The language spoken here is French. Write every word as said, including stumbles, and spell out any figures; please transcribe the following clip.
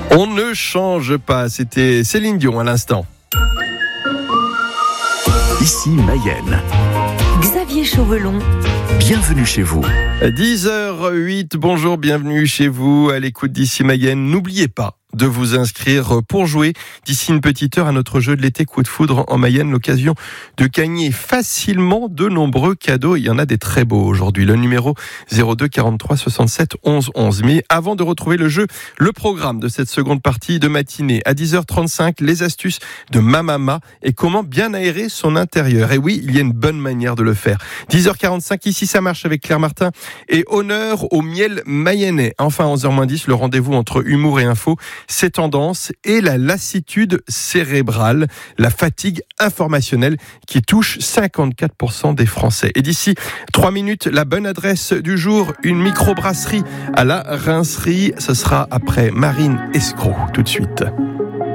On ne change pas, c'était Céline Dion à l'instant. Ici Mayenne. Xavier Chauvelon. Bienvenue chez vous. dix heures huit, bonjour, bienvenue chez vous à l'écoute d'Ici Mayenne. N'oubliez pas de vous inscrire pour jouer d'ici une petite heure à notre jeu de l'été Coup de foudre en Mayenne, l'occasion de gagner facilement de nombreux cadeaux. Il y en a des très beaux aujourd'hui. Le numéro zéro deux quarante-trois soixante-sept onze onze. Mais avant de retrouver le jeu, le programme de cette seconde partie de matinée à dix heures trente-cinq, les astuces de Mamama et comment bien aérer son intérieur. Et oui, il y a une bonne manière de le faire. dix heures quarante-cinq, ici ça marche avec Claire Martin et honneur au miel mayennais. Enfin, onze heures moins dix, le rendez-vous entre humour et info, ces tendances et la lassitude cérébrale, la fatigue informationnelle qui touche cinquante-quatre pour cent des Français. Et d'ici trois minutes, la bonne adresse du jour, une microbrasserie à la Rincerie. Ce sera après Marine Escroc, tout de suite.